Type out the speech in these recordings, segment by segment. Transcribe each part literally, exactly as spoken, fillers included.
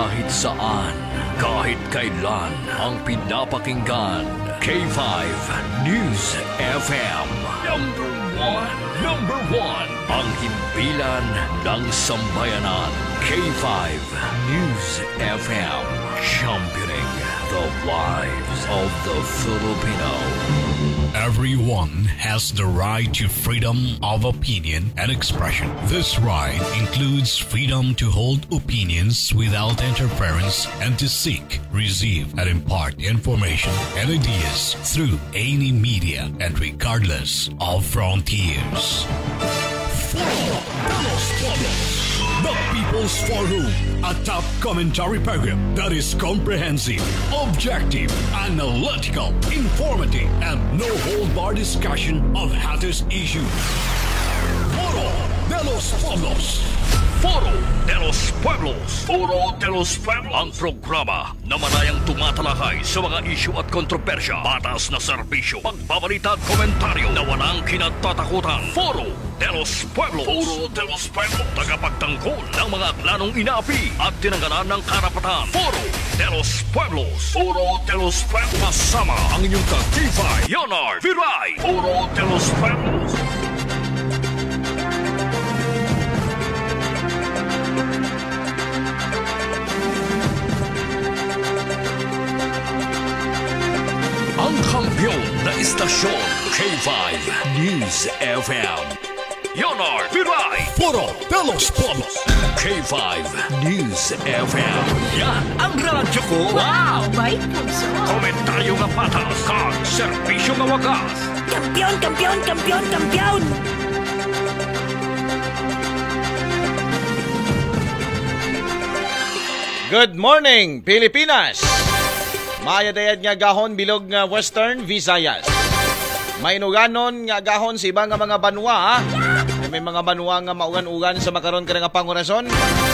Kahit saan, kahit kailan, ang pinapakinggan. K five News F M. Number one. Number one. Ang himpilan ng sambayanan. K five News F M. Championing the lives of the Filipino. Everyone has the right to freedom of opinion and expression. This right includes freedom to hold opinions without interference and to seek, receive, and impart information and ideas through any media and regardless of frontiers. The People's Forum, a top commentary program that is comprehensive, objective, analytical, informative, and no-hold-bar discussion of hottest issues. Foro de los Pueblos. Foro de los Pueblos. Foro de los Pueblos. Ang programa na manayang tumatalakay sa mga isyu at kontrobersya, batas na serbisyo, pagbabalita at komentaryo na walang kinatatakutan. Foro de los Pueblos. Foro de los Pueblos. Tagapagtanggol ng mga aklanong inaapi at tinanggalan ng karapatan. Foro de los Pueblos. Foro de los Pueblos. Kasama ang inyong ka-T-Five, Leonard Viray. Foro de los Pueblos. Ang kampiyon na istasyon, K five News F M. Leonard Viray. Foro de los Pueblos. K five News F M. Yan ang radyo ko. Wow! Bait puso. Komentaryo nga patas kag serbisyo nga wagas. Kampiyon, kampiyon, kampiyon, kampiyon! Good morning, Pilipinas! Maayadayad nga gahon bilog nga Western Visayas. Mainuganon nga gahon sa ibang nga mga banwa. May mga banwa nga maugan-ugan sa makaron ka nga pangurason.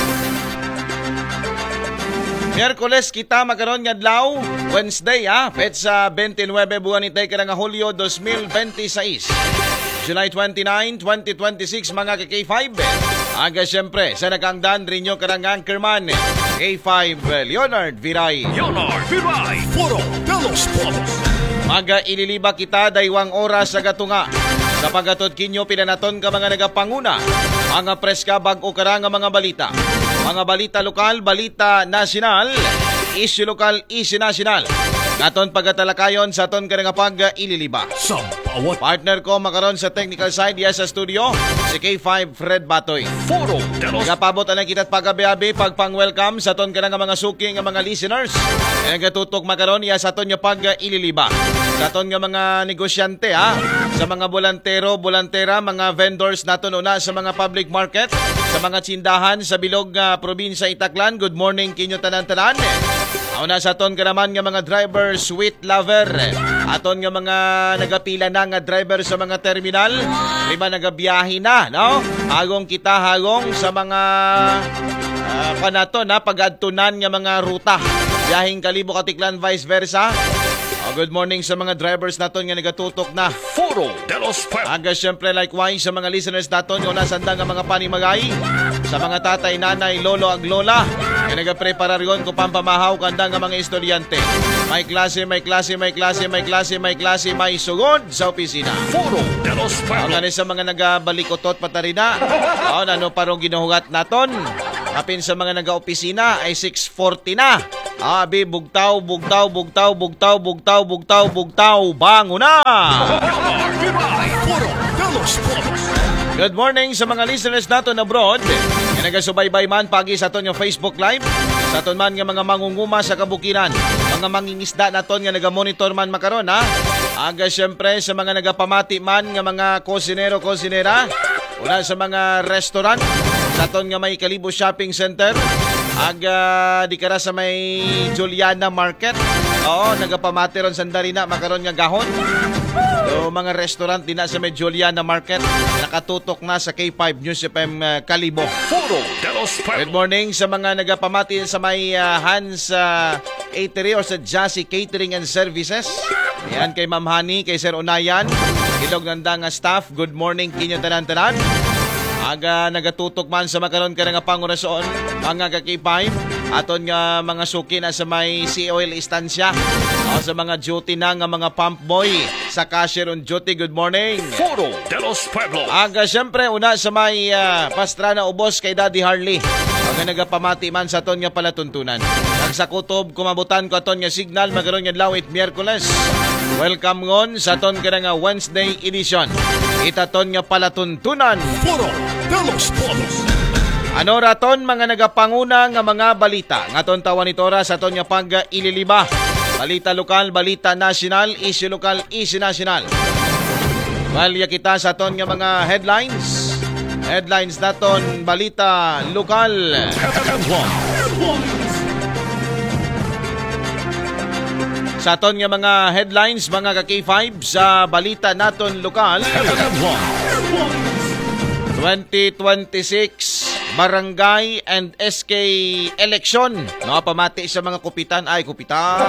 Miyerkules kita makaron nga adlaw, Wednesday ha, petsa twenty-nine buwan itay ka nga Hulyo twenty twenty-six. July twenty-ninth, twenty twenty-six mga ka K five. Aga siyempre sa nakangdan rin nyo karang anchorman K five Leonard Viray. Leonard Viray. Foro de los Pueblos. Maga ililiba kita daywang oras sa gatunga. Sa paggatod kinyo pinanaton ka mga nagapanguna. Mga preska bag-o karang mga balita. Mga balita lokal, balita nasyonal, issue lokal, issue nasyonal. Naton pagatalakayon sa aton ka nga pag-ililiba. Sa bawat Partner ko makaron sa technical side yes sa studio, si K five Fred Batoy. Foro de los Kapabot ang kita't pagabi-abi pagpang-welcome sa aton ka nga mga suki nga mga listeners. Kaya gatutok makaron yes sa aton nga pag-ililiba. Sa aton nga mga negosyante ha, sa mga bolantero, bolantera, mga vendors naton una sa mga public market, sa mga tsindahan sa bilog nga probinsya Itaklan. Good morning kinyo tanan-tanan. Una sa aton ka naman nga mga driver, sweet lover. Aton nga mga nagapila na nga driver sa mga terminal. Lima nagabiyahe na, no? Hagong kita, hagong sa mga uh, panaton, na pag-adtunan nga mga ruta. Biyahing Kalibo, Katiklan, vice versa. Oh, good morning sa mga drivers naton nga nagatutok na. Foro de los Pueblos. Aga syempre likewise sa mga listeners naton nga nasanda nga mga panimagay. Sa mga tatay, nanay, lolo ag lola. Kaya nagaprepararyon ko pampamahaw kanda nga mga estudyante. May klase, may klase, may klase, may klase, may klase, may sugod sa opisina. Foro de los Ang Pueblos. ano sa mga nagabalikotot patarina. O, ano parong ginuhugat naton. Kapin sa mga naga-opisina ay six forty na. Abi, bugtaw, bugtaw, bugtaw, bugtaw, bugtaw, bugtaw, bugtaw, bango na! Leonard Viray. Foro de los Pueblos. Good morning sa mga listeners naton abroad. Nga nagasubaybay man pagi sa aton yung Facebook Live. Sa aton man nga mga mangunguma sa kabukiran. Mga mangingisda naton nga nagamonitor man makaron ha. Aga syempre sa mga nagapamati man nga mga kosinero, kosinera. Una sa mga restaurant. Sa aton nga may Kalibo Shopping Center. Aga di kara sa may Juliana Market. Oo, nagapamati ron sandari na makaron nga gahon. So, mga restaurant din na sa may Juliana Market. Nakatutok na sa K five News F M uh, Kalibo. Foro de los Good Pueblos. morning sa mga nagapamati sa may uh, Hans uh, Eatery or sa Jassy Catering and Services. Yan kay Ma'am Hani, kay Sir Unayan, ilog nanda nga staff. Good morning kinyo tanan-tanan. Aga nagatutok man sa makaron ka nga pangurason, mga ka-K five, aton nga mga suki na sa may C O L istansya. O sa mga duty na nga mga pump boy sa cashier on duty, good morning. Foro de los Pueblos. Aga syempre una sa may uh, pastrana ubos kay Daddy Harley. Aga nagapamati man sa aton nga palatuntunan. Ang sa kutob kumabutan ko aton nga signal magaron nga lawit Miyerkules. Welcome ngon sa aton nga Wednesday edition. Itaton nga palatuntunan. Foro de los Pueblos. Ano raton mga nagapanguna nga mga balita. Ngaton tawan ito ra sa aton nga pag-ililiba. Balita lokal, balita nasyonal, issue lokal, issue nasyonal. Valya kita sa aton nga mga headlines. Headlines naton balita lokal. Sa aton nga mga headlines, mga ka-K five sa balita naton lokal. twenty twenty-six Barangay and S K election. No, pamati sa mga kupitan. Ay, kupitan.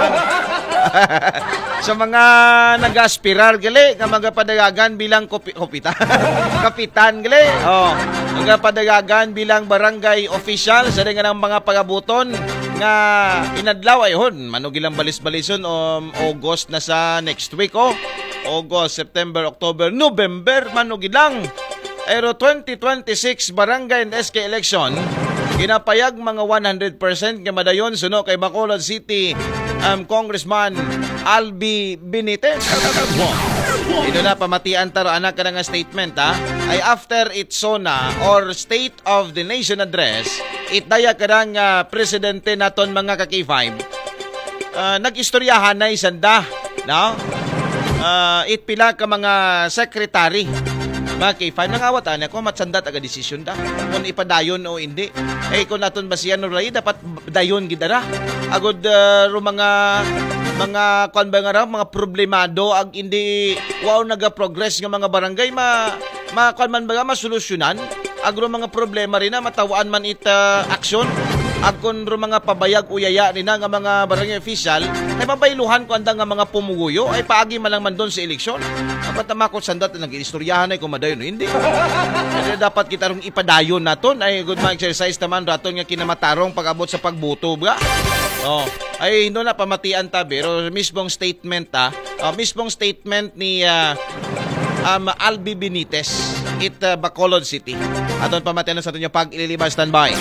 Sa mga nag-aspirar gali, nga mga padagagan bilang kupi, kupitan. Kapitan gali. Oh, mga padagagan bilang barangay official sa rin ng mga pagabuton nga inadlaw ay hon. Manugilang balis-balison um, August na sa next week. Oh. August, September, October, November, manugilang. Pero twenty twenty-six Barangay and S K election, ginapayag mga one hundred percent nga madayon suno kay Bacolod City um, Congressman Albi Benitez. Ito na pamatian taro anak ka nga statement ha. Ay after its SONA or State of the Nation Address, itdaya ka nga presidente naton mga ka-K five. Uh, nag-istoryahan na isanda, no? Uh, itpila ka mga secretary. Mga K five, nangawatan ako, matsandat aga desisyon da. Kung ipadayon o hindi. Eh, kung naton basiyan no ray, dapat dayon gidara. Agod, uh, ro mga, mga, kung ba nga raw, mga problemado, ag hindi, wow, naga-progress ng mga barangay, ma, ma, kung man ba masolusyonan, ag ro mga problema rin na, matawaan man ita uh, aksyon. Ag kung ro mga pabayag uyaya rin na, nga mga barangay official, ay mabayluhan ko anda nga mga pumuguyo, ay paagi man lang man doon sa eleksyon. Dapat naman kung sandat na nag-istoryahan ay kumadayon, hindi. Kaya dapat kita rong ipadayon naton, ay good mga exercise naman, raton nga kinamatarong pag-abot sa pagbuto, ba? Oh, ay hindi na pamatian ta, pero mismong statement ta, uh, mismong statement ni uh, um, Albi Benitez, it uh, Bacolod City. Aton pamatian sa aton yung pag-ililiba, standby.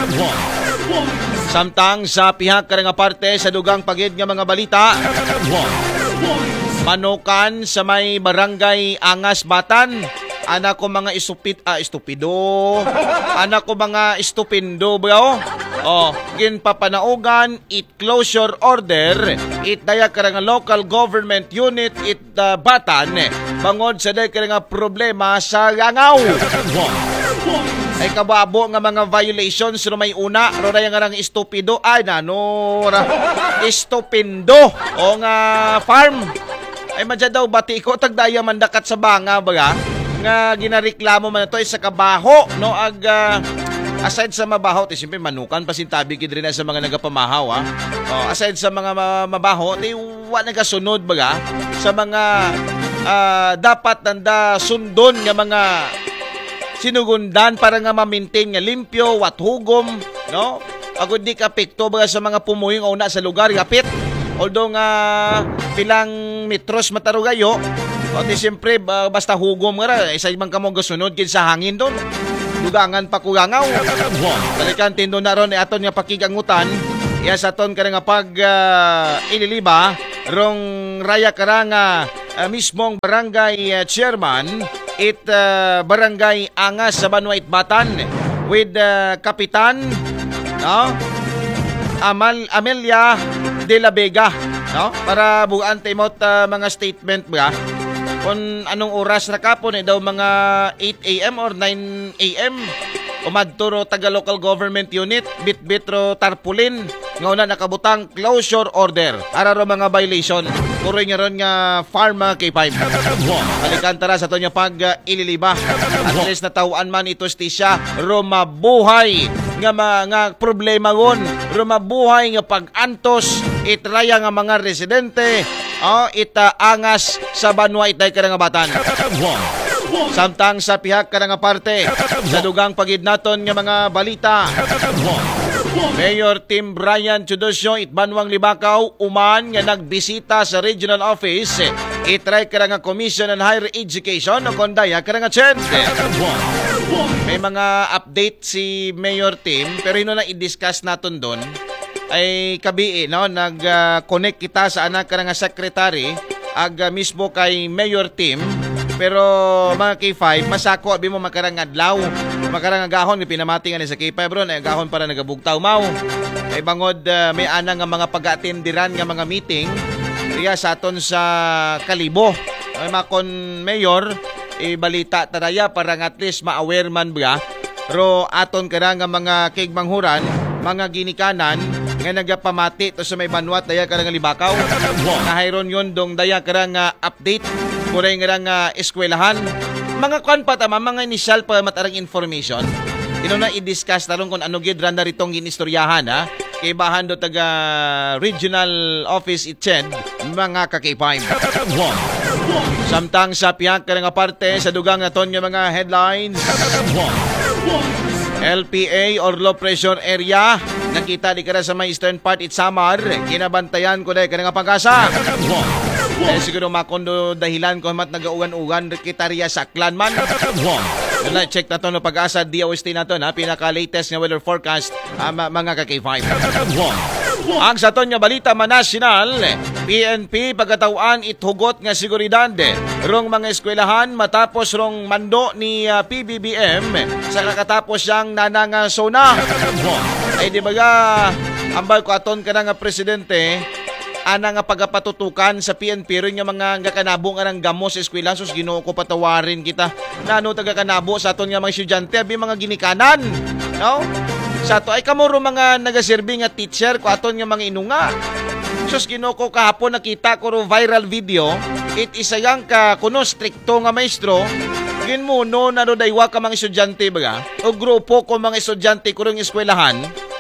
Samtang sa pihak ka nga parte sa dugang pagid nga mga balita, manukan sa may barangay Angas Batan, anak ko mga istupid, ah, estupido, anak ko mga estupindo, bro. Oh, ginpapanaugan, it closure order, it daya ka nga local government unit, it uh, Batan, bangod sa daya ka nga problema sa Langaw. Ay kababo nga mga violations no may una ro ray nga rang estupido ay nano ra estupindo o nga farm ay madya daw bati ko tagdaya man dakat sa banga baga nga ginareklamo man to sa kabaho no ag uh, aside sa mabaho ti simple manukan pasintabi kid rin sa mga nagapamahaw ha. Oh, aside sa mga mabaho ti wa nagasunod baga sa mga uh, dapat nanda sundon nga mga sinugundan para nga ma-maintain nga limpyo, wat hugom, no? Agud di kapekto ba sa mga pumuyong una sa lugar kapit. Although nga pilang metros matarugayo, o di siyempre basta hugom nga ra, isa man kamo gasunod kin sa hangin doon. Dugangan pa kugangaw. Balikan tindo na ron aton nga pakigangutan, iya sa aton ka nga pag uh, ililiba rong raya karanga uh, mismong barangay uh, chairman it uh, barangay Angas sa Banuait Batan with uh, Kapitan no Amal Amelia de la Vega no para bugaan timot uh, mga statement ba kung anong oras na kapon eh daw mga eight a.m. or nine a.m. umadto ro taga local government unit bit-bit ro tarpulin nga una nakabutang closure order para ro mga violation puro nga ron nga farm mga K five. Balikan tara sa to nya pag uh, ililiba at least natawaan man ito stisya ro mabuhay nga mga problema gon ro mabuhay nga pag-antos itraya nga mga residente oh, ita angas sa Banuait day ka nga batan. Samtang sa pihak ka nga parte, sa dugang pagid naton nga mga balita. Mayor Tim Brian Chudosyo Itbanwang Libakaw uman nga nagbisita sa regional office itry ka nga Commission on Higher Education o kondaya ka nga Ched. May mga update si Mayor Tim pero yun na i-discuss naton doon ay kabii no nag-connect uh, kita sa anak ka nga secretary ag uh, mismo kay Mayor Tim. Pero mga K five, masako abi mo makarang adlaw. Makarang agahon ni pinamati nga ni sa K five ron, ay agahon para nagabugtaw mau. Ay bangod uh, may ana nga mga pag-atendiran nga mga meeting riya sa aton sa Kalibo. Ay makon mayor ibalita taraya para at least ma-aware man ba ro aton kara nga mga kigmanghuran, mga ginikanan nga nagapamati to sa may banwat daya karang Libakaw. Nahayron yon dong daya karang uh, update kuray nga nga eskwelahan. Mga kwan pa tama, mga initial pa matarang information. Ino na i-discuss tarong kung ano gid randa ritong ginistoryahan ha. Kay bahan do taga regional office itched mga kakipay. Samtang sa pihak ka nga parte sa dugang naton nga mga headlines. L P A or low pressure area nakita di kara sa may eastern part Itsamar. Kinabantayan ko dahil ka nga pag-asa. Eh, siguro makondo dahilan ko mat nagaugan-ugan kita riya sa Aklan man. Wala, check na to no pag-asa D O S T na to na pinaka-latest nga weather forecast uh, mga ka-K five. Ang sa ton nga balita manasyonal, P N P pagkatauan ithugot nga seguridad rong mga eskwelahan matapos rong mando ni uh, P B B M sa kakatapos siyang nanang sona. Ay di baga ambal ko aton ka na nga presidente ana nga pagapatutukan sa P N P rin nga mga nga kanabo nga ng gamo sa eskwela sus Ginoo ko patawarin kita nano taga kanabo sa aton nga mga estudyante abi mga ginikanan no sa ato ay kamuro mga nagaserbi nga teacher ko aton nga mga inunga sus Ginoo ko kahapon nakita ko ro viral video it isayang ka kuno strikto nga maestro ginmuno na do daywa ka mga estudyante baga o grupo ko mga estudyante ko ring eskwelahan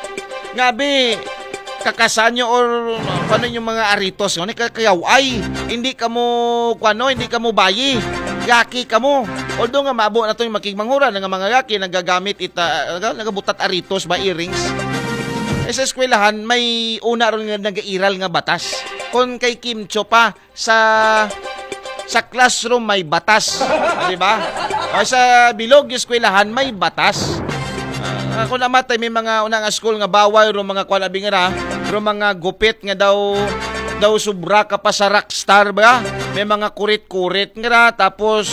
ngabi kakasanyo or paano yung mga aritos no kayaw ay hindi ka mo kuano hindi ka mo bayi yaki ka mo although nga maabo na to yung makigmanghura nga mga yaki nagagamit ita uh, nagabutat aritos ba earrings eh, sa eskwelahan may una ron nga nagairal nga batas kung kay Kimcho pa sa sa classroom may batas di ba o sa bilog yung eskwelahan may batas. Ako na matay may mga unang school nga bawal ro mga kuan abi nga ro mga gupit nga daw daw sobra ka pa sa rockstar ba may mga kurit-kurit nga tapos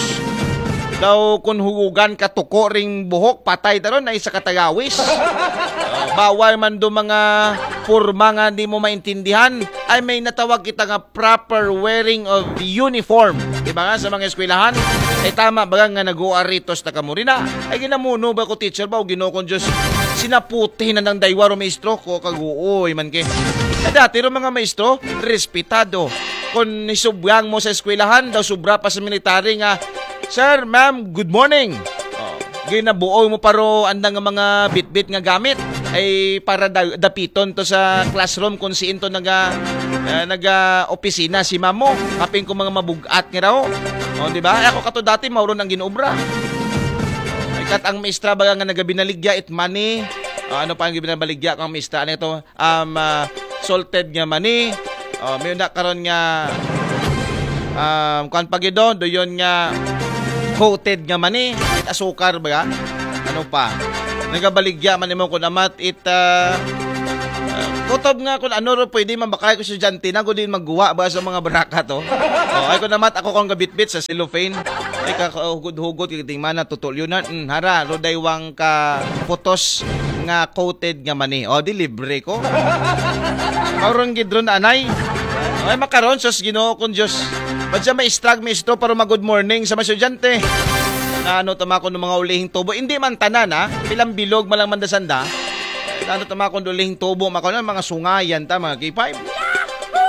daw kun hugugan ka tuko ring buhok patay taron na isa katagawis. Uh, bawal man do mga porma nga di mo maintindihan ay may natawag kita nga proper wearing of the uniform di ba nga sa mga eskwelahan ay tama ba nga nag-uaritos na kamurina ay ginamuno ba ko teacher ba o Ginoo kon Diyos sinaputi na ng daywaro maestro ko kaguoy man ke eh dati ro mga maestro respetado kung nisubyang mo sa eskwelahan daw sobra pa sa military nga sir ma'am good morning oh, ginabuo mo paro andang nga mga bit-bit nga gamit ay para da, dapiton to sa classroom kung siin to naga uh, naga opisina si mamo kaping ko mga mabugat nga raw o di ba ako kato dati mauron ang ginobra ay kat ang maestra baga nga nagabinaligya it money uh, ano pa ang gibinabaligya kang maestra ano ito um uh, salted nga money uh, may na karon nga um kan pagido do yon nga coated nga money it asukar ba ano pa nagabaligya man nimo kun amat it uh, uh, kutob nga kun ano ro pwede mabakay ko estudyante na ko din magguwa ba sa mga baraka to oh, ay kun amat ako kong gabitbit sa cellophane ay kakahugod-hugod kiting mana tutulyonan mm, hara ro daywang ka putos nga coated nga mani o di libre ko karon gidron anay ay makaron sus Ginoo kun Dios badya may strag maestro para mag good morning sa mga estudyante na ano tamakon ng mga ulihing tubo hindi man tanan ha pilang bilog malang mandasanda ano tamakon ulihing tubo makon mga sungayan ta mga K five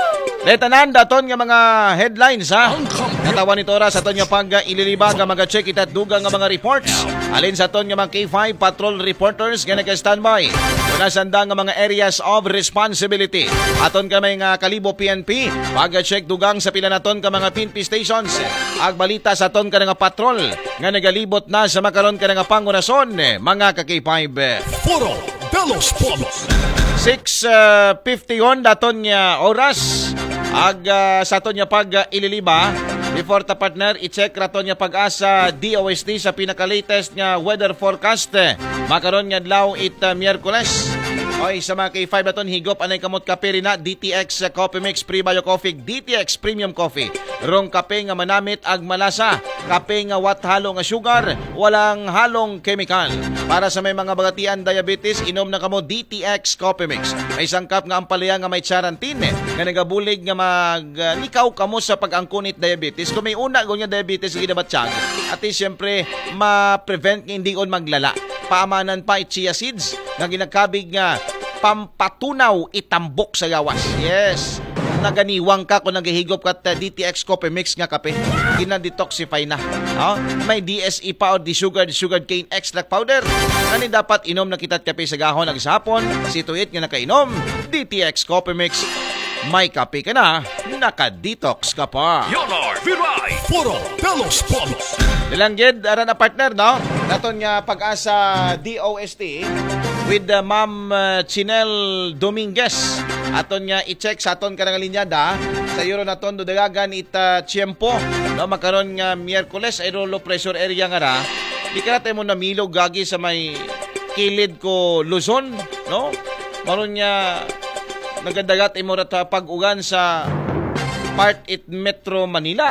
Letanan daton nga mga headlines ha. Natawan nito ra sa aton nga pag ililibag nga mga check it at dugang nga mga reports. Alin sa aton nga mga K five patrol reporters nga naka-standby. Mga sanda nga mga areas of responsibility. Aton kamay nga Kalibo P N P pag-check dugang sa pila naton ka mga P N P stations. Ag balita sa aton ka nga patrol nga nagalibot na sa makaron ka nga pangunason mga ka K five. Foro de los Pueblos. six fifty-one daton nga oras. Ag uh, sa aton nga pag uh, ililiba before ta partner i-check raton nga pag-asa D O S T sa pinaka-latest nga weather forecast makaron nga adlaw it uh, Miyerkules. Oy sa mga K five naton higop anay kamot kape rin na D T X uh, Coffee Mix Pre-Bio Coffee D T X Premium Coffee. Rong kape nga manamit ag malasa, kape nga wat halo nga sugar, walang halong chemical. Para sa may mga bagatian diabetes, inom na kamo D T X Coffee Mix. May sangkap nga ampalaya nga may charantine nga nagabulig nga maglikaw uh, kamo sa pag-angkunit diabetes. Kung may una kung nga diabetes nga gidabatsag, at siyempre ma-prevent nga hindi on maglala. Paamanan pa it chia seeds nga ginagkabig nga pampatunaw itambok sa gawas. Yes. Naganiwang ka kung naghihigop ka uh, D T X Coffee Mix nga kape. Gina-detoxify na. Oh? May D S E pa o di sugar, di sugar cane extract powder. Kani dapat inom na kitat kape sa gahon ag sa hapon. Situit nga nakainom. D T X Coffee Mix. May kape ka na, naka-detox ka pa. Yonor Viray. Foro de los Pueblos. Nilanggid, ara na partner, no? Naton nga pag-asa D O S T with uh, Ma'am uh, Chinel Dominguez. Aton nga i-check sa aton karang linyada sa euro naton do dagagan ita tiempo. No, makaron nga Miyerkules ay low pressure area nga ra. Di ka natin mo namilog gagi sa may kilid ko Luzon, no? Maron nga nagadagat imo ra pag-ugan sa part it Metro Manila.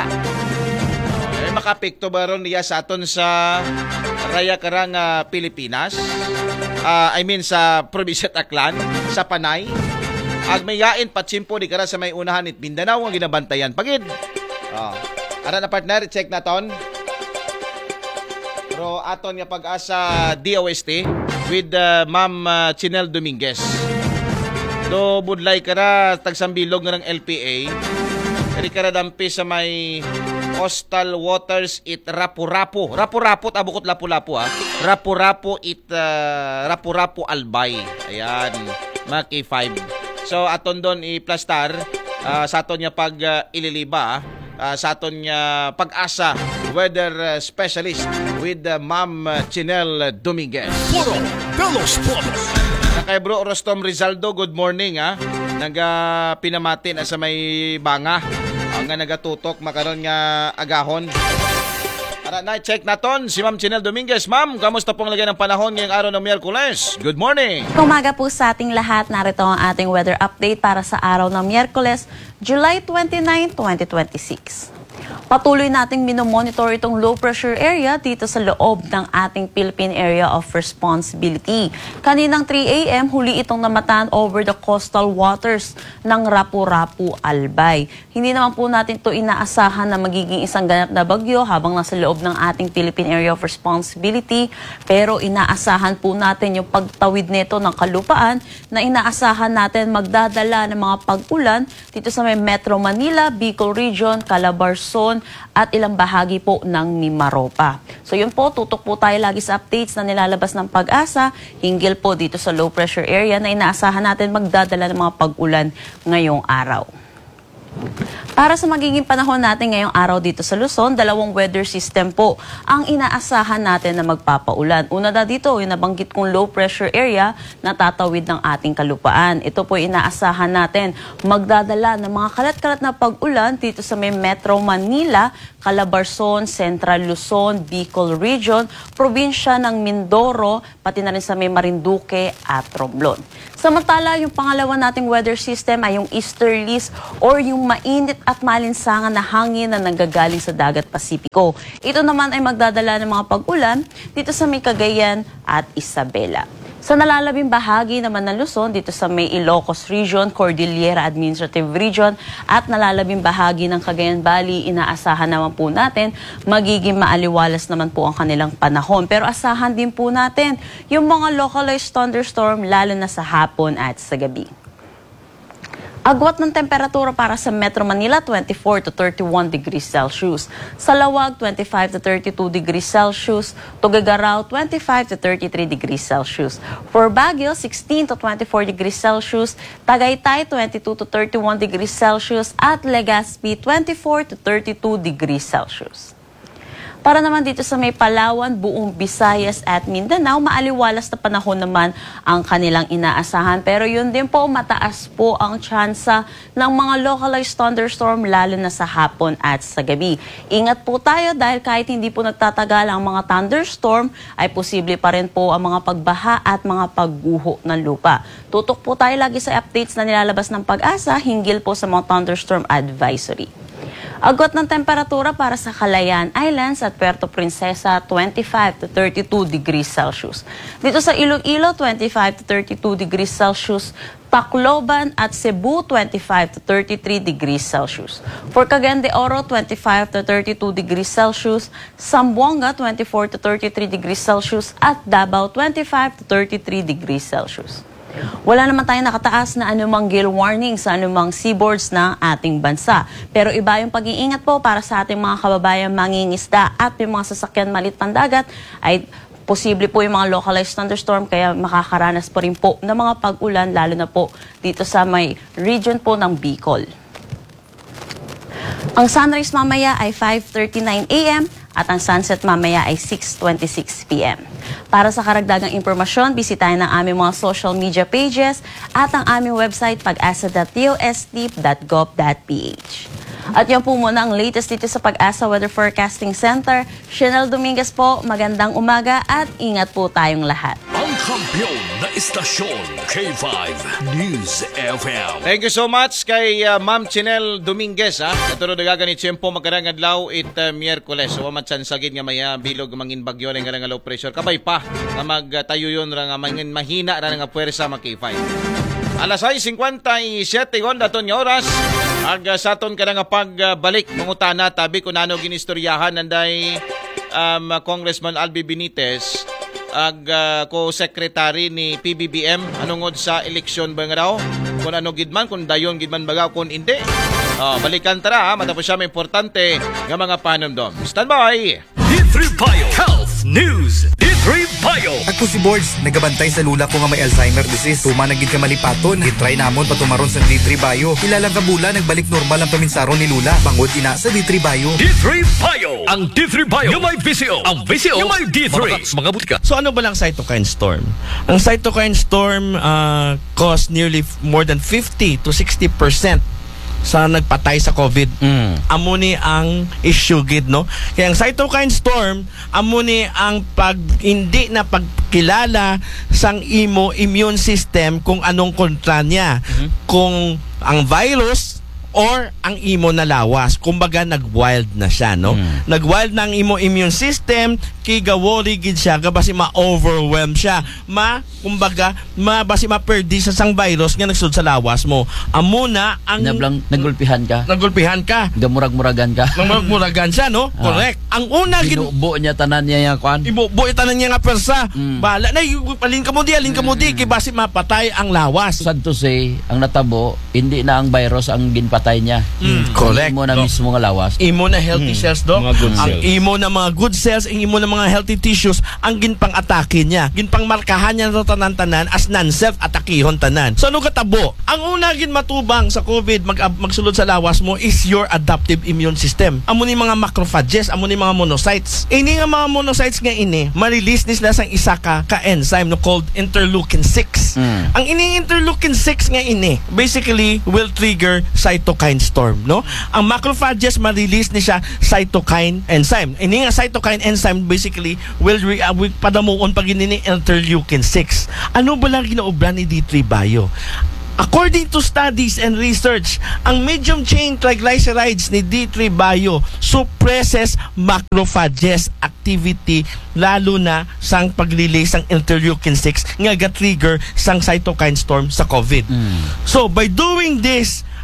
Ay makapekto ba ron niya sa aton sa Raya Karang uh, Pilipinas? Uh, I mean sa Probinsya Aklan, sa Panay. Ag may yain patsimpo di kara sa may unahan it Mindanao ang ginabantayan pagid. Oh. Ara na partner, check naton. Pero aton nga pag-asa D O S T with uh, Ma'am uh, Chinel Dominguez. Do budlay kara tagsambilog nga ng L P A. Kari kara dampi sa may coastal waters it Rapu-Rapu. Rapu-Rapu abukot Lapu-Lapu ah. Rapu-Rapu it uh, Rapu-Rapu Albay. Ayan, mga K five. So aton don i-plastar uh, sa aton nga pag uh, ililiba uh, sa aton nga pag-asa weather uh, specialist with uh, Ma'am Chinel Dominguez. Foro de los Pueblos. Kay bro Rostom Rizaldo, good morning ha. Naga pinamati na sa may banga. Ang nga nagatutok makaron nga agahon. Ara na check naton si Ma'am Chinel Dominguez. Ma'am, kamusta pong lagay ng panahon ngayong araw ng Miyerkules? Good morning. Umaga po sa ating lahat. Narito ang ating weather update para sa araw ng Miyerkules, July twenty-ninth, twenty twenty-six. Patuloy nating minomonitor itong low pressure area dito sa loob ng ating Philippine Area of Responsibility. Kaninang three a m huli itong namatan over the coastal waters ng Rapu-Rapu Albay. Hindi naman po natin ito inaasahan na magiging isang ganap na bagyo habang nasa loob ng ating Philippine Area of Responsibility, pero inaasahan po natin yung pagtawid nito ng kalupaan na inaasahan natin magdadala ng mga pag-ulan dito sa may Metro Manila, Bicol Region, Calabarzon, at ilang bahagi po ng Mimaropa. So yun po, tutok po tayo lagi sa updates na nilalabas ng Pag-asa hinggil po dito sa low pressure area na inaasahan natin magdadala ng mga pag-ulan ngayong araw. Para sa magiging panahon natin ngayong araw dito sa Luzon, dalawang weather system po ang inaasahan natin na magpapaulan. Una na dito, yung nabanggit kong low pressure area na tatawid ng ating kalupaan. Ito po inaasahan natin magdadala ng mga kalat-kalat na pag-ulan dito sa may Metro Manila, Calabarzon, Central Luzon, Bicol Region, probinsya ng Mindoro, pati na rin sa may Marinduque at Romblon. Samantala, yung pangalawa nating weather system ay yung easterlies or yung mainit at malinsangan na hangin na nanggagaling sa dagat Pasipiko. Ito naman ay magdadala ng mga pag-ulan dito sa may Cagayan at Isabela. Sa nalalabing bahagi naman ng Luzon, dito sa may Ilocos Region, Cordillera Administrative Region at nalalabing bahagi ng Cagayan Valley, inaasahan naman po natin magiging maaliwalas naman po ang kanilang panahon. Pero asahan din po natin yung mga localized thunderstorm lalo na sa hapon at sa gabi. Agwat ng temperatura para sa Metro Manila, twenty-four to thirty-one degrees Celsius. Sa Lawag, twenty-five to thirty-two degrees Celsius. Tuguegarao, twenty-five to thirty-three degrees Celsius. For Baguio, sixteen to twenty-four degrees Celsius. Tagaytay, twenty-two to thirty-one degrees Celsius. At Legazpi, twenty-four to thirty-two degrees Celsius. Para naman dito sa may Palawan, buong Visayas at Mindanao, maaliwalas na panahon naman ang kanilang inaasahan. Pero yun din po, mataas po ang tsansa ng mga localized thunderstorm lalo na sa hapon at sa gabi. Ingat po tayo dahil kahit hindi po nagtatagal ang mga thunderstorm, ay posible pa rin po ang mga pagbaha at mga pagguho ng lupa. Tutok po tayo lagi sa updates na nilalabas ng Pag-asa hinggil po sa mga thunderstorm advisory. Agwat ng temperatura para sa Calayan Islands at Puerto Princesa, twenty-five to thirty-two degrees Celsius. Dito sa Iloilo, twenty-five to thirty-two degrees Celsius. Tacloban at Cebu, twenty-five to thirty-three degrees Celsius. For Cagayan de Oro, twenty-five to thirty-two degrees Celsius. Zamboanga, twenty-four to thirty-three degrees Celsius. At Davao, twenty-five to thirty-three degrees Celsius. Wala naman tayong nakataas na anumang gale warning sa anumang seaboards ng ating bansa. Pero iba yung pag-iingat po para sa ating mga kababayan mangingisda at yung mga sasakyan malit pandagat ay posible po yung mga localized thunderstorm kaya makakaranas pa rin po ng mga pag-ulan lalo na po dito sa may region po ng Bicol. Ang sunrise mamaya ay five thirty-nine a m at ang sunset mamaya ay six twenty-six p m Para sa karagdagang impormasyon, bisitahin ang aming mga social media pages at ang aming website pag-asa dot d o s t dot gov dot p h. At yan po muna ang latest dito sa Pag-asa Weather Forecasting Center. Chanel Dominguez po, magandang umaga at ingat po tayong lahat. Ang kampiyon na istasyon, K five News F M. Thank you so much kay uh, Ma'am Chanel Dominguez. Ha? Katuro daga ni Tiyempo magkarang adlaw it uh, Miyerkules. So matsansagin nga maya bilog mangin bagyo nga nga low pressure. Kabay pa nga magtayo yun nga mangin mahina ra nga puwersa mag K five. Alas seis fifty-seven gon daton nga oras. Ag uh, saton ka nga pagbalik uh, mangutana tabi kung ano ginistoryahan nanday um, Congressman Albi Benitez ag uh, co-secretary ni P B B M anungod sa eleksyon ba nga daw kung ano gidman kung dayon gidman baga kung hindi. Oh, balikan tara ha, matapos siya may importante nga mga panumdom. Stand by! D three Bio Health News. D three Bio. Ako si Boards, nagabantay sa lula ko nga may Alzheimer disease. Tuma nagid ka malipaton, gitry namon patumaron sa D three Bio. Ilang kabula nagbalik normal ang paminsaro ni lula. Bangod ina sa D three Bio. D three Bio. Ang D three Bio yung may V C O. Ang V C O yung may D three. Mga butika. So ano ba lang cytokine storm? Ang cytokine storm uh, caused nearly f- more than fifty to sixty percent sa nagpatay sa COVID. Mm. Amo ni ang issue gid no. Kaya ang cytokine storm amo ni ang pag hindi na pagkilala sang imo immune system kung anong kontra niya. Mm-hmm. Kung ang virus or ang imo na lawas. Kumbaga nag-wild na siya, no? Mm. Nag-wild na ang imo immune system, kigawori gid siya, basi ma-overwhelm siya. Ma, kumbaga, ma basi ma-perdi sa sang virus nga nagsud sa lawas mo. Amo na ang Nablang, nagulpihan ka. Nagulpihan ka. Gamurag-muragan ka. Nagmurag-muragan siya, no? Ah. Correct. Ang una gid Binubo niya tanan niya yung kwan. ibubo tanan niya nga persa. Mm. Bala na alin ka mo di, alin ka mo di, kay basi mapatay ang lawas. Sad to say, ang natabo, hindi na ang virus ang ginpatay niya. Mm. Correct. Imo na No. mismo nga lawas. Imo na healthy Hmm. cells do. Mga good Ang cells. imo na mga good cells, ang imo na mga healthy tissues ang ginpang atake niya. Ginpang markahan niya sa tanan-tanan as non-self atakihon tanan. So ano katabo? Ang una gin matubang sa COVID mag magsulod sa lawas mo is your adaptive immune system. Amo ni mga macrophages, amo ni mga monocytes. Ini nga mga monocytes nga ini, ma-release nila sang isa ka ka enzyme no called interleukin six. Mm. Ang ini interleukin six nga ini basically will trigger cytokine storm, no? Ang macrophages ma-release ni siya cytokine enzyme. Ini nga cytokine enzyme basically will re- uh, will padamuon pag ini interleukin six. Ano ba lang ginaobra ni D three Bio? According to studies and research, ang medium chain triglycerides ni D three Bio suppresses macrophages activity lalo na sang pag-release ng interleukin six nga ga-trigger sang cytokine storm sa COVID. Mm. So by doing this,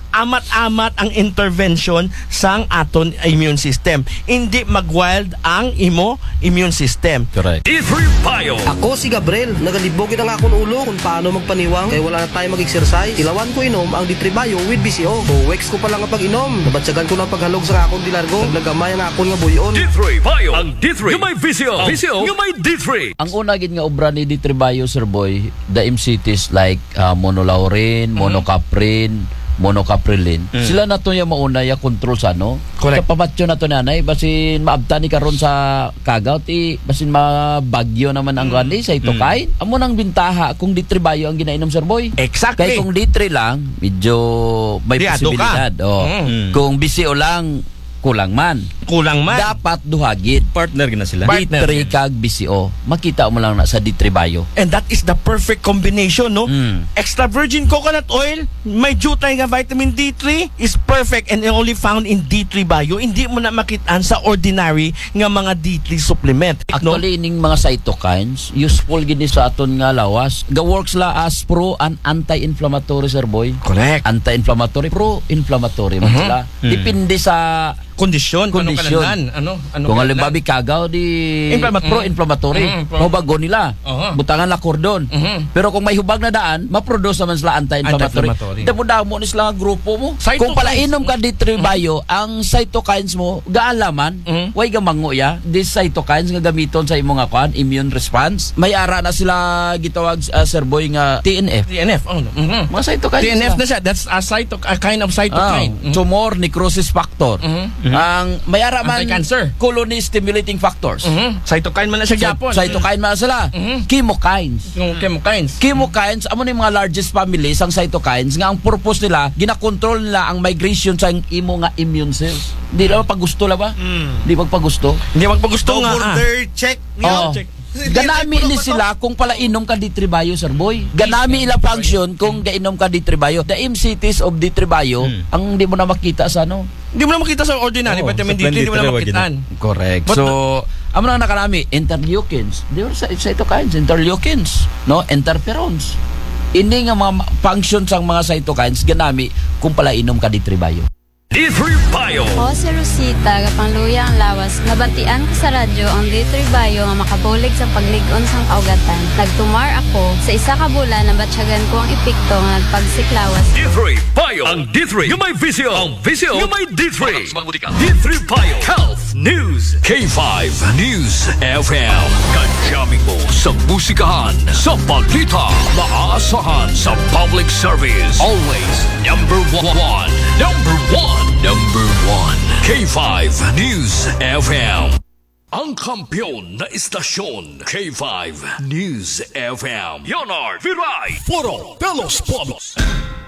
amat-amat ang intervention sang aton immune system. Hindi mag-wild ang imo immune system. Correct. D three Bio. Ako si Gabriel, nagalibogin ang akong ulo kung paano magpaniwang kaya wala na tayo mag-exercise. Ilawan ko inom ang D three Bio with B C O. Buwex ko pa lang ang pag-inom. Nabatsagan ko ng paghalog sa akong dilargo. Naglagamay ang akong nga buyon. D three Bio. Ang D three. Yung may V C O. V C O. Yung may D three. Ang una gid nga obra ni D three Bio, Sir Boy, the M C Ts like uh, monolaurin, monocaprin, monocaprilin. Mm. Sila na to yung mauna yung control sa ano. Correct. Sa pamatyo na to nanay, basin maabta ni karon sa kagaw, ti basin mabagyo naman ang mm. sa ito kain. Amo nang bintaha kung D three Bio ang ginainom, Sir Boy. Exactly. Kaya kung D three lang, medyo may Diado posibilidad. Oh. Mm. Kung B C O lang, kulang man. Kulang man. Dapat duhagit. Partner gina sila. D three kag B C O. Makita mo lang na sa D three Bio. And that is the perfect combination, no? Mm. Extra virgin coconut oil, may jutay nga vitamin D three is perfect and only found in D three Bio. Hindi mo na makitaan sa ordinary nga mga D three supplement. Actually, ining mga cytokines, useful gini sa aton nga lawas. Ga-works la as pro and anti-inflammatory, Sir Boy. Correct. Anti-inflammatory, pro-inflammatory man Mhm. sila. Mm. Depende sa Kondisyon. Kung anong Kondisyon. kanalan. Ano? Ano kung kanalan? halimbawa kagaw di Inflammatory. pro-inflammatory. Mhm, pro- Mabago nila. Oho. Butangan la kordon. Mhm. Pero kung may hubag na daan, maproduce naman sila anti-inflammatory. Anti-inflammatory. Damo-damo ni sila nga grupo mo. Cytokines. Kung pala inom ka D three Bio, ang cytokines mo gaalaman, Mhm. way gamango ya. These cytokines nga gamiton sa imong kwan, immune response. May ara na sila gitawag uh, Sir Boy nga T N F. T N F. Oh, no. Mhm. Mga cytokines. T N F sila. na siya. That's a, cyto, a kind of Ah, cytokine. Mhm. tumor necrosis factor. Mhm. Ang may ara man Anti-cancer. colony stimulating factors. Mhm. Cytokine man na siya Japon. Cytokine man sila. Mhm. Chemokines. Yung chemokines. Chemokines, amo ni mga largest families ang cytokines nga ang purpose nila ginakontrol nila ang migration sa imo nga immune cells. Di lang paggusto la ba? Di magpagusto. Hindi magpagusto nga. Ah. border check. Oh. check. Ganami ni sila kung pala inom ka D three Bio, Sir Boy. Ganami ila function kung gainom ka D three Bio. The M C Ts of D three Bio, ang di mo na makita sa ano. Hindi mo na makita sa ordinary Oo, vitamin sa D three. Hindi mo na plan makitaan. Correct. But so, amo nang nakarami, interleukins. Di ba sa cytokines, interleukins, no? Interferons. Ini nga mga function sang mga cytokines ganami kung pala inom ka D three Bio. D three Bio. Ako si Rosita, kapangluya ang lawas. Nabatian ko sa radyo ang D three Bio nga makabulig sa pagligon sang kaugatan. Nagtumar ako sa isa ka bulan na batsyagan ko ang epekto nga nagpagsiklawas. D three Bio. Ang D three. Yung may V C O. Ang V C O. Yung may D three. D three Bio. Health News. K five News F M. Kadyamin mo sa musikahan, sa balita, maasahan sa public service. Always number one. Number one. Number one. K five News F M. Ang kampiyon na istasyon, K five News F M. Leonard Viray. Puro Pelos Pueblos.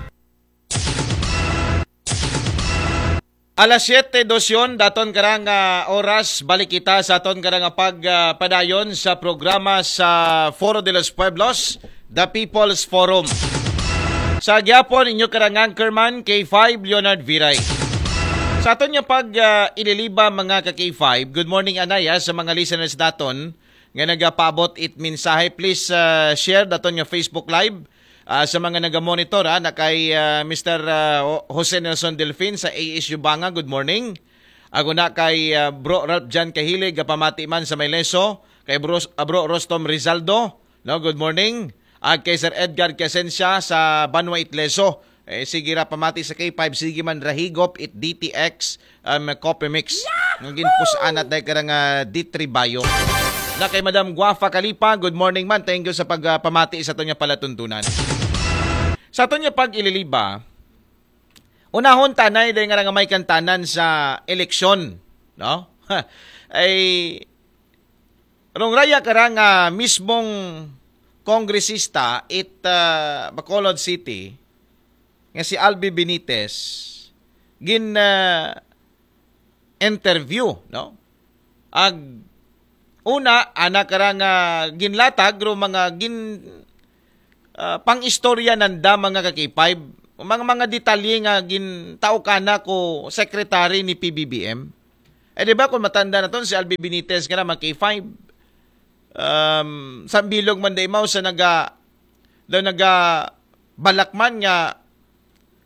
Alas siyete dosyon, daton karang uh, oras, balik kita sa aton karang pagpadayon uh, sa programa sa Foro de los Pueblos, The People's Forum. Sa gyapon, inyo karang anchorman, K five Leonard Viray. Sa aton yung pag uh, ililiba mga ka K five, good morning anaya sa mga listeners daton nga nagapabot it mensahe. Please uh, share daton yung Facebook Live. Uh, sa mga nagamonitor ha, na kay uh, Mister Uh, Jose Nelson Delfin sa A S U Banga, good morning. Ako na kay uh, Bro Ralph Jan Kahilig, pamati man sa Mayleso, kay Bro, uh, Bro Rostom Rizaldo, no, good morning. At kay Sir Edgar Quesencia sa Banwa Itleso, eh, sige ra pamati sa K five, sige man rahigop it D T X um, Coffee Mix. Ng ginpusaan at dahil karang uh, D three Bio. Na kay Madam Guafa Kalipa, good morning man, thank you sa pagpamati uh, sa ito niya palatuntunan. Sa ito niya pag ililiba, unahon tanay dahil nga nga may kantanan sa eleksyon, no? Ay, rong raya ka nga mismong kongresista it uh, Bacolod City, nga si Albi Benitez, gin uh, interview, no? Ag, una, anak ka nga ginlatag, ro mga gin Uh, pang-istorya nanda mga ka K five, mga mga detalye nga gintao ka na ko secretary ni P B B M. Eh di ba kung matanda na ton si Albi Benitez nga naman K five, um, sa bilog man day mau sa naga daw naga balakman nga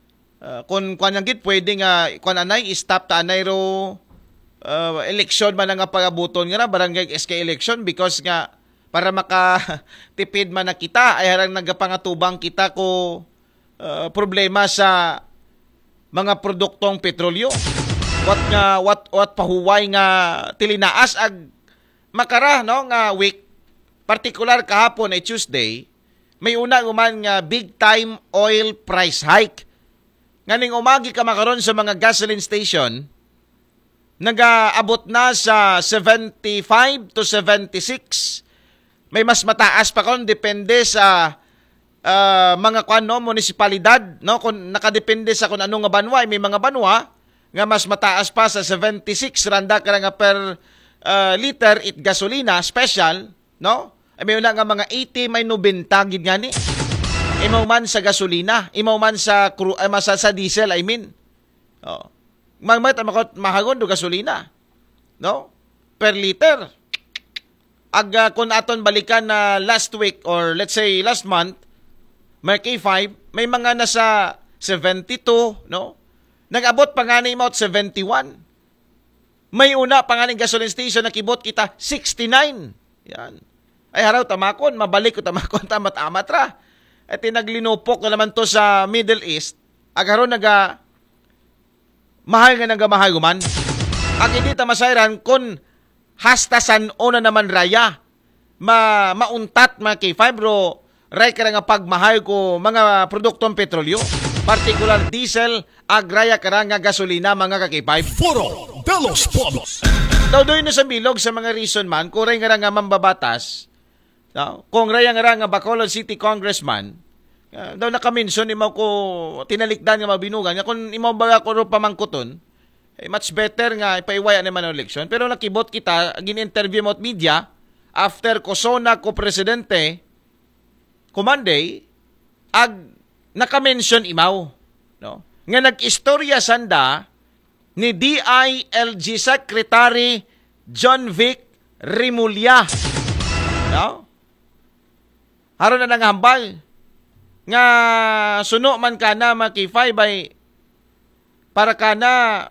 uh, kung kuan gid pwede nga kuan anay stop ta anay ro uh, election man nga pagabuton nga na barangay S K election because nga para makatipid man na kita ay harang nagapangatubang kita ko uh, problema sa mga produktong petrolyo. What nga what what pahuway nga tilinaas ag makara no nga week particular kahapon ay Tuesday may una uman nga big time oil price hike. Nganing umagi ka makaron sa mga gasoline station nagaabot na sa seventy-five to seventy-six. May mas mataas pa kon depende sa uh, mga kuan no munisipalidad no kung nakadepende sa kung anong nga banwa may mga banwa nga mas mataas pa sa seventy-six randa ka nga per uh, liter it gasolina special no ay may una nga mga eighty may ninety gid ngani imaw man sa gasolina imaw man sa cru ay masa sa diesel I mean oh magmat makot mahagon do gasolina no per liter aga kun aton balikan na last week or let's say last month may K five may mga nasa seventy-two no nag-abot pa nga ni mount seventy-one may una pa nga ni gasoline station nakibot kita sixty-nine yan ay haraw tamakon mabalik ko tamakon tamat-amat ra at tinaglinupok na naman to sa Middle East agaron naga mahal nga nagamahal guman ang hindi tamasayran kun hasta san ona naman raya ma mauntat mga K five ro ray ka nga pagmahal ko mga produktong petrolyo particular diesel ag raya ka nga gasolina mga ka K five Foro de los Pueblos. daw doon na sa bilog sa mga reason man kung ray nga nga mambabatas no? Kung raya nga nga Bacolod City Congressman uh, daw nakaminson imaw ko tinalikdan nga mabinugan nga kung imaw baga ko ro pamangkuton eh, much better nga ipaiwaya naman ang eleksyon pero nakibot kita gin-interview mo at media after ko sona ko presidente ko Monday ag naka-mention imaw no nga nag-istorya sanda ni D I L G Secretary John Vic Rimulya no haron na nanghambal nga suno man kana mga K five ay para kana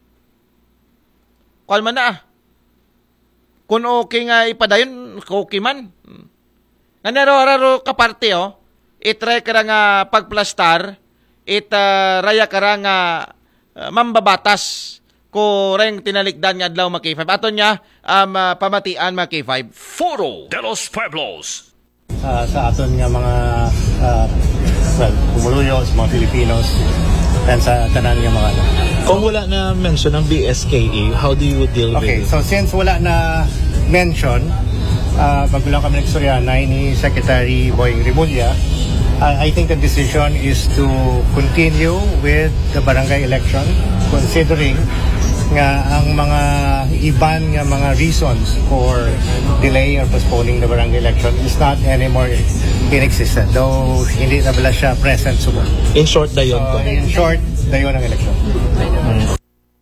kuan man na kun okay nga ipadayon okay man nga naro-raro kaparte oh itry ka nga pagplastar it uh, raya ka nga uh, mambabatas ko reng tinalikdan nga adlaw mga K five aton niya um, uh, pamatian mga K five Foro de los Pueblos. Uh, sa aton nga mga uh, well, kumuluyo sa mga Filipinos and sa tanan nga mga kung wala na mention ng B S K E, how do you deal okay, with it? So since wala na mention uh, bagulang kami nagsuryanay ni Secretary Boying Rimulya, uh, I think the decision is to continue with the barangay election considering nga ang mga iban nga mga reasons for delay or postponing the barangay election is not anymore in existence. Though hindi na bala siya present sumo. In short, dayon so, ko. In short, dayon ang election. Hmm.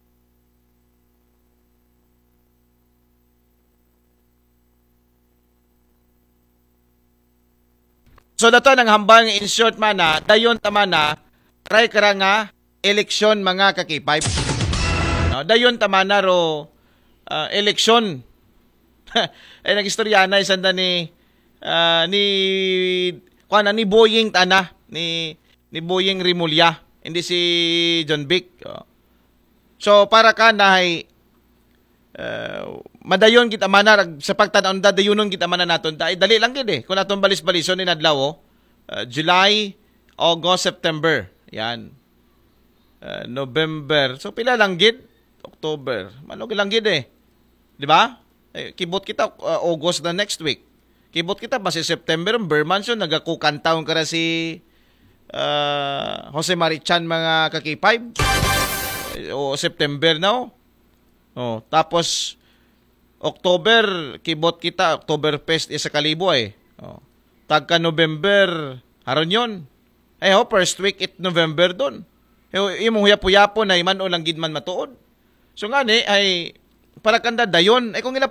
So dato nang hambal in short man na dayon tama na try kara nga eleksyon mga ka K five. No, dayon tama na ro uh, eleksyon. Ay nagistorya na isanda ni uh, ni kuan ni Boying tana ni ni Boying Rimulya hindi si John Vic. So para ka na ay uh, madayon kita manar sa pagtan-on dadayonon kita manan naton dai dali lang gid eh kun aton balis-balison ni adlaw oh, uh, July, August, September yan uh, November so pila lang gid October manog lang gid eh di ba eh, kibot kita uh, August na next week kibot kita ba si September Berman so nagakukantaon kara si uh, Jose Marichan mga ka K five o September now oh tapos October, kibot kita, Oktoberfest isa kalibo eh. Oh. Tagka November, haron yun. Eh ho, first week it November doon. Eh, imong huyapo-yapo na iman o lang gid man matuod. So nga ni, ay para kanda dayon. Eh kung